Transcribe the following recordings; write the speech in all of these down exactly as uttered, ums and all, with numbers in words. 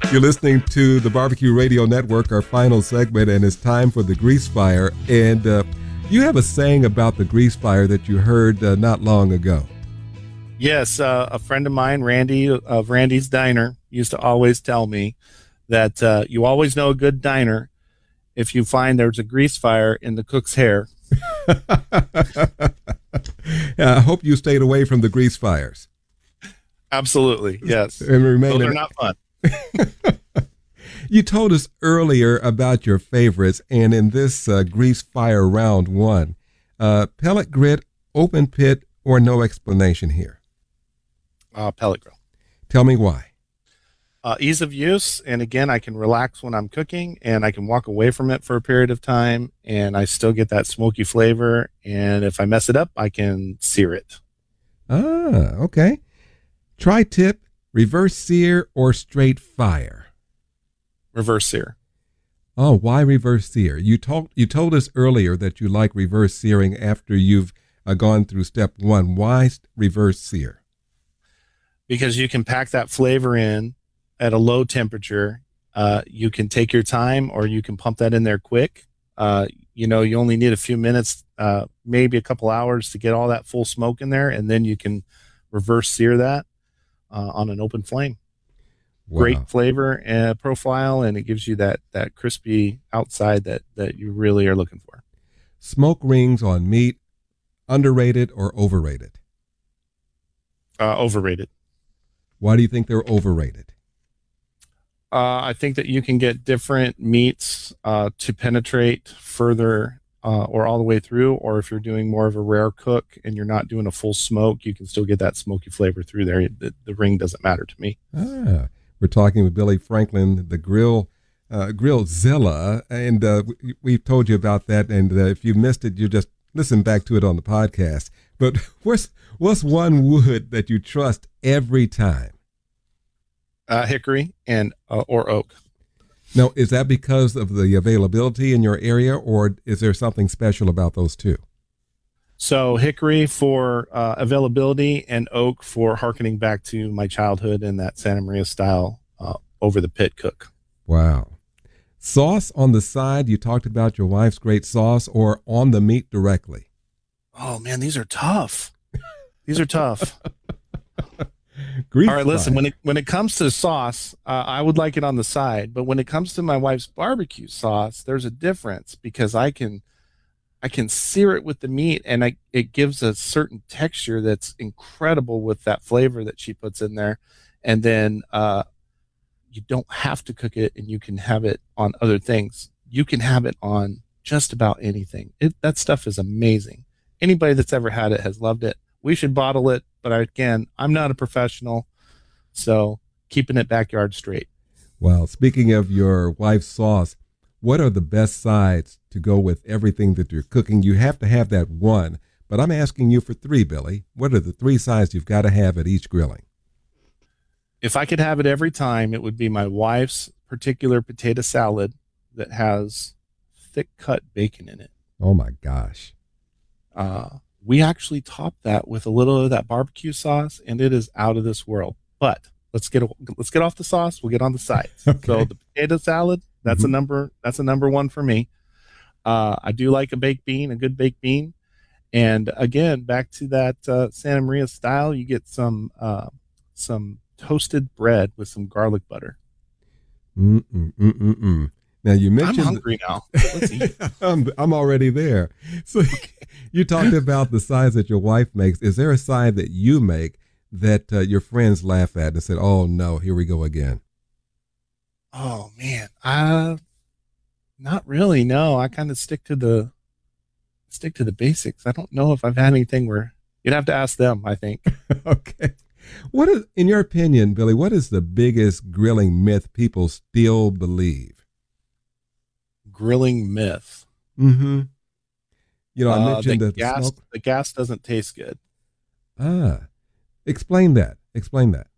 You're listening to the Barbecue Radio Network, our final segment, and it's time for the grease fire. And uh, you have a saying about the grease fire that you heard uh, not long ago. Yes, uh, a friend of mine, Randy of Randy's Diner, used to always tell me that uh, you always know a good diner if you find there's a grease fire in the cook's hair. Yeah, I hope you stayed away from the grease fires. Absolutely, yes. And remain Those in- are not fun. You told us earlier about your favorites, and in this uh, grease fire round one, uh, pellet grit, open pit, or no explanation here? Uh, pellet grill. Tell me why. Uh, ease of use, and again, I can relax when I'm cooking, and I can walk away from it for a period of time, and I still get that smoky flavor, and if I mess it up, I can sear it. Ah, okay. Tri-tip, reverse sear, or straight fire? Reverse sear. Oh, why reverse sear? You told you told us earlier that you like reverse searing after you've uh, gone through step one. Why st- reverse sear? Because you can pack that flavor in at a low temperature. Uh, you can take your time, or you can pump that in there quick. Uh, you know, you only need a few minutes, uh, maybe a couple hours to get all that full smoke in there, and then you can reverse sear that uh, on an open flame. Wow. Great flavor and profile, and it gives you that that crispy outside that that you really are looking for. Smoke rings on meat, underrated or overrated? Uh, overrated. Why do you think they're overrated? Uh, I think that you can get different meats uh, to penetrate further uh, or all the way through, or if you're doing more of a rare cook and you're not doing a full smoke, you can still get that smoky flavor through there. The, the ring doesn't matter to me. Ah, we're talking with Billy Franklin, the grill, uh, Grillzilla, and uh, we, we've told you about that. And uh, if you missed it, you just listen back to it on the podcast. But what's what's one wood that you trust every time? Uh, hickory and uh, or oak. Now, is that because of the availability in your area, or is there something special about those two? So hickory for uh, availability, and oak for hearkening back to my childhood and that Santa Maria style uh, over the pit cook. Wow. Sauce on the side, you talked about your wife's great sauce, or on the meat directly? Oh man, these are tough. These are tough. Grease All right, listen, fire. when it when it comes to sauce, uh, I would like it on the side, but when it comes to my wife's barbecue sauce, there's a difference, because I can I can sear it with the meat, and I, it gives a certain texture that's incredible with that flavor that she puts in there. And then uh, you don't have to cook it, and you can have it on other things. You can have it on just about anything. It, that stuff is amazing. Anybody that's ever had it has loved it. We should bottle it, but again, I'm not a professional, so keeping it backyard straight. Well, speaking of your wife's sauce, what are the best sides to go with everything that you're cooking? You have to have that one, but I'm asking you for three, Billy. What are the three sides you've got to have at each grilling? If I could have it every time, it would be my wife's particular potato salad that has thick cut bacon in it. Oh my gosh. Uh, we actually top that with a little of that barbecue sauce, and it is out of this world. But let's get let's get off the sauce. We'll get on the sides. Okay. So the potato salad, that's Mhm. a number. That's a number one for me. Uh, I do like a baked bean, a good baked bean, and again, back to that uh, Santa Maria style. You get some uh, some toasted bread with some garlic butter. Mm mm mm mm mm. Now you I'm mentioned hungry now. Let's eat. I'm I'm already there. So you talked about the sides that your wife makes. Is there a side that you make that uh, your friends laugh at and said, "Oh no, here we go again"? Oh man, uh, not really. No, I kind of stick to the stick to the basics. I don't know if I've had anything where you'd have to ask them, I think. Okay. What is, in your opinion, Billy, what is the biggest grilling myth people still believe? Grilling myth. Mm-hmm. You know, I Uh, mentioned the that the gas smoke. the gas doesn't taste good. Ah, explain that. Explain that.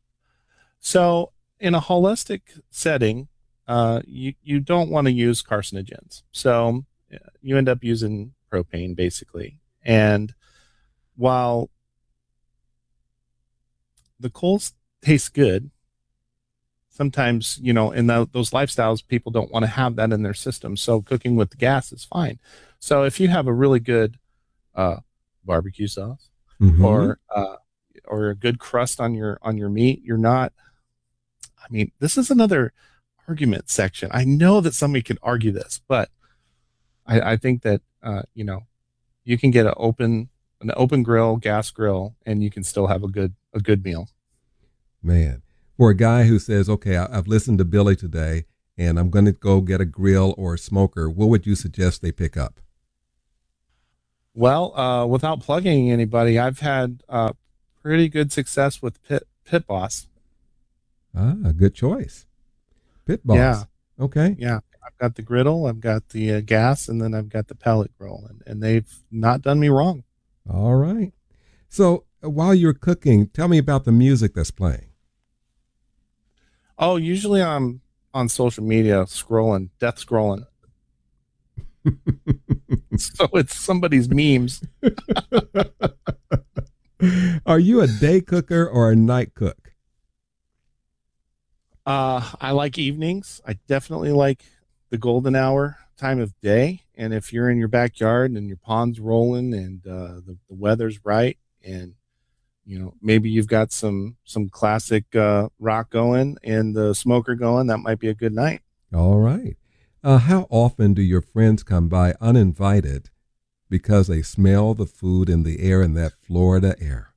So in a holistic setting, uh, you, you don't want to use carcinogens. So uh, you end up using propane basically. And while the coals taste good, sometimes, you know, in the, those lifestyles, people don't want to have that in their system. So cooking with the gas is fine. So if you have a really good uh, barbecue sauce mm-hmm. or uh, or a good crust on your on your meat, you're not. I mean, this is another argument section. I know that somebody can argue this, but I, I think that uh, you know, you can get an open an open grill, gas grill, and you can still have a good a good meal. Man, for a guy who says, "Okay, I, I've listened to Billy today, and I'm going to go get a grill or a smoker," what would you suggest they pick up? Well, uh, without plugging anybody, I've had uh, pretty good success with Pit Pit Boss. Ah, good choice. Pit Boss. Yeah. Okay. Yeah. I've got the griddle, I've got the uh, gas, and then I've got the pellet grill, and, and they've not done me wrong. All right. So uh, while you're cooking, tell me about the music that's playing. Oh, usually I'm on social media scrolling, death scrolling. So it's somebody's memes. Are you a day cooker or a night cook? Uh, I like evenings. I definitely like the golden hour time of day. And if you're in your backyard and your pond's rolling and uh, the, the weather's right, and you know maybe you've got some some classic uh, rock going and the smoker going, that might be a good night. All right. Uh, how often do your friends come by uninvited because they smell the food in the air in that Florida air?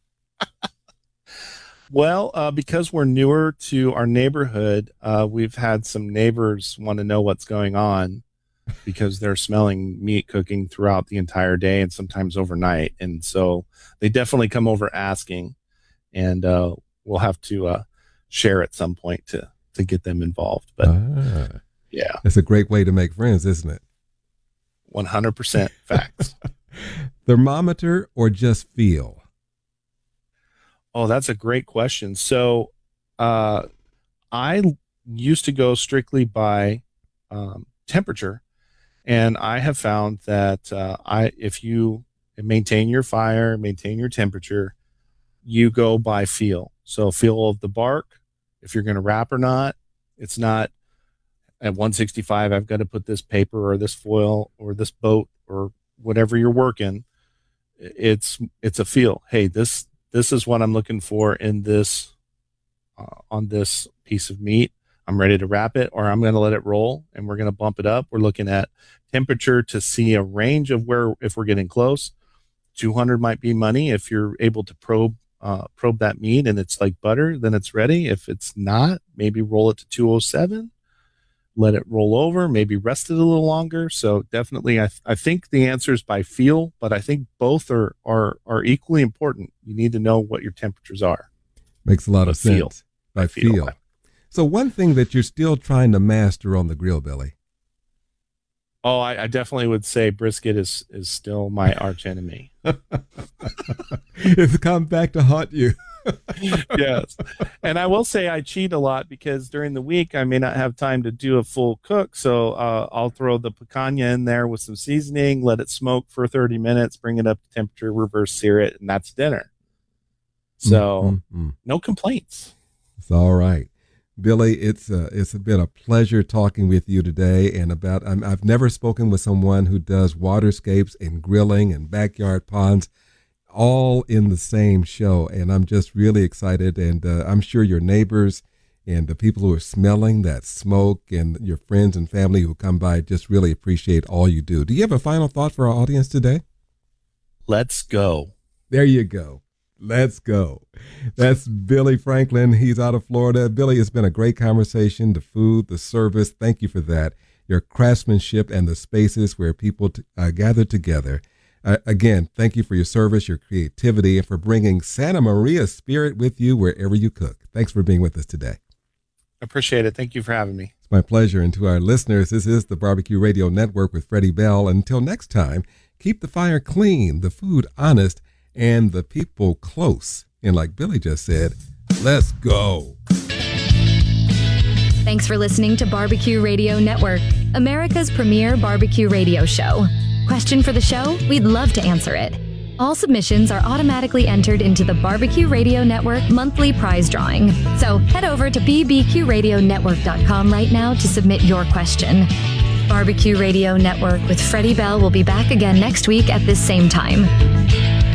Well, uh, because we're newer to our neighborhood, uh, we've had some neighbors want to know what's going on because they're smelling meat cooking throughout the entire day and sometimes overnight. And so they definitely come over asking, and uh, we'll have to uh, share at some point to, to get them involved. But ah. Yeah. It's a great way to make friends, isn't it? one hundred percent facts. Thermometer or just feel? Oh, that's a great question. So uh, I used to go strictly by um, temperature, and I have found that uh, I if you maintain your fire, maintain your temperature, you go by feel. So feel of the bark, if you're going to wrap or not. It's not at one sixty-five, I've got to put this paper or this foil or this boat or whatever you're working. It's it's a feel. Hey, this this is what I'm looking for in this uh, on this piece of meat. I'm ready to wrap it, or I'm going to let it roll, and we're going to bump it up. We're looking at temperature to see a range of where, if we're getting close. two hundred might be money. If you're able to probe uh, probe that meat and it's like butter, then it's ready. If it's not, maybe roll it to two oh seven. Let it roll over, maybe rest it a little longer. So definitely, I, th- I think the answer is by feel, but I think both are, are, are equally important. You need to know what your temperatures are. Makes a lot by of feel. sense. By, by feel. feel. So one thing that you're still trying to master on the grill, Billy. Oh, I, I definitely would say brisket is, is still my arch enemy. It's come back to haunt you. Yes. And I will say I cheat a lot because during the week I may not have time to do a full cook. So uh, I'll throw the picanha in there with some seasoning, let it smoke for thirty minutes, bring it up to temperature, reverse sear it, and that's dinner. So mm-hmm. No complaints. It's all right. Billy, it's uh, it's been a pleasure talking with you today. And about I'm, I've never spoken with someone who does waterscapes and grilling and backyard ponds all in the same show. And I'm just really excited. And uh, I'm sure your neighbors and the people who are smelling that smoke and your friends and family who come by just really appreciate all you do. Do you have a final thought for our audience today? Let's go. There you go. Let's go. That's Billy Franklin. He's out of Florida. Billy, it's been a great conversation. The food, the service, thank you for that. Your craftsmanship and the spaces where people t- uh, gather together. Uh, again, thank you for your service, your creativity, and for bringing Santa Maria spirit with you wherever you cook. Thanks for being with us today. Appreciate it. Thank you for having me. It's my pleasure. And to our listeners, this is the Barbecue Radio Network with Freddie Bell. Until next time, keep the fire clean, the food honest, and the people close. And like Billy just said, let's go. Thanks for listening to Barbecue Radio Network, America's premier barbecue radio show. Question for the show? We'd love to answer it. All submissions are automatically entered into the Barbecue Radio Network monthly prize drawing. So head over to b b q radio network dot com right now to submit your question. Barbecue Radio Network with Freddie Bell will be back again next week at this same time.